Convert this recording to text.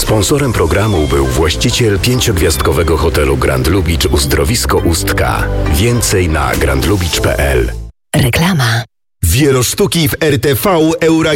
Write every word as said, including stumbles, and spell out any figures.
Sponsorem programu był właściciel pięciogwiazdkowego hotelu Grand Lubicz Uzdrowisko Ustka. Więcej na grand lubicz kropka p l. Reklama. Wielosztuki w R T V Eura